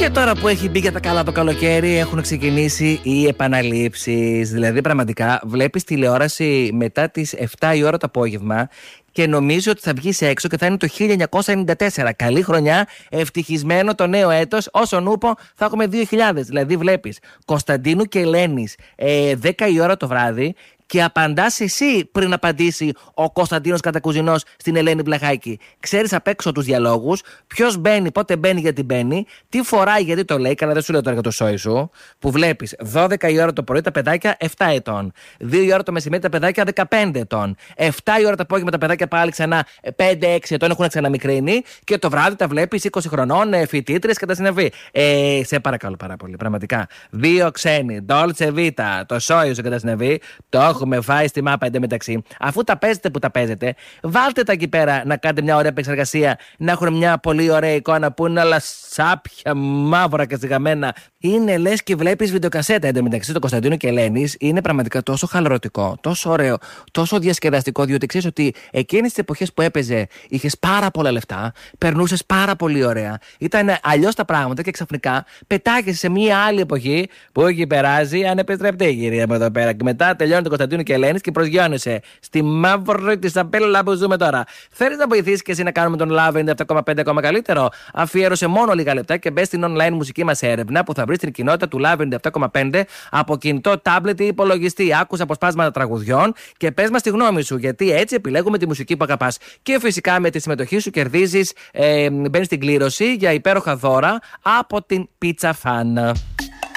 Και τώρα που έχει μπει για τα καλά το καλοκαίρι, έχουν ξεκινήσει οι επαναλήψεις. Δηλαδή, πραγματικά βλέπεις τηλεόραση μετά τις 7 η ώρα το απόγευμα και νομίζω ότι θα βγεις έξω και θα είναι το 1994. Καλή χρονιά, ευτυχισμένο το νέο έτος. Όσον ούπο, θα έχουμε 2000. Δηλαδή, βλέπεις Κωνσταντίνου και Ελένης 10 η ώρα το βράδυ. Και απαντάς εσύ πριν απαντήσει ο Κωνσταντίνος Κατακουζινός στην Ελένη Βλαχάκη. Ξέρεις απ' έξω τους διαλόγους, ποιος μπαίνει, πότε μπαίνει, γιατί μπαίνει, τι φοράει, γιατί το λέει. Καλά, δεν σου λέω τώρα για το σόι σου. Που βλέπεις 12 η ώρα το πρωί τα παιδάκια 7 ετών. 2 η ώρα το μεσημέρι τα παιδάκια 15 ετών. 7 η ώρα το απόγευμα τα παιδάκια πάλι ξανά 5-6 ετών έχουν ξαναμικρύνει. Και το βράδυ τα βλέπεις 20 χρονών, φοιτήτρες και τα συνεφή. Σε παρακαλώ πάρα πολύ, πραγματικά. 2 ξένοι, Dolce Vita, το σόι σου και τα συνεφή. Το έχουμε φάει στη μάπα εντωμεταξύ. Αφού τα παίζετε που τα παίζετε, βάλτε τα εκεί πέρα να κάνετε μια ωραία επεξεργασία, να έχουν μια πολύ ωραία εικόνα που είναι όλα σάπια, μαύρα και σιγαμένα. Είναι λες και βλέπεις βιντεοκασέτα εντωμεταξύ του Κωνσταντίνου και Ελένης. Είναι πραγματικά τόσο χαλαρωτικό, τόσο ωραίο, τόσο διασκεδαστικό, διότι ξέρεις ότι εκείνες τις εποχές που έπαιζε είχες πάρα πολλά λεφτά, περνούσες πάρα πολύ ωραία. Ήταν αλλιώς τα πράγματα και ξαφνικά πετάγεσαι σε μια άλλη εποχή που έχει περάσει ανεπιστρεπτή, κυρία μου εδώ πέρα. Και μετά τελειώνει το Κωνσταντίνου και Ελένης και προσγειώνεσαι στη μαύρη τη σαπέλα που ζούμε τώρα. Θέλεις να βοηθήσεις και εσύ να κάνουμε τον Love 97,5 ακόμα καλύτερο? Αφιέρωσε μόνο λίγα λεπτά και μπες στην online μουσική μας έρευνα που θα βρεις την κοινότητα του Love 97,5 από κινητό, τάμπλετ ή υπολογιστή. Άκουσα αποσπάσματα τραγουδιών και πες μας τη γνώμη σου, γιατί έτσι επιλέγουμε τη μουσική που αγαπάς. Και φυσικά με τη συμμετοχή σου κερδίζεις, μπαίνεις στην κλήρωση για υπέροχα δώρα από την Pizza Fan.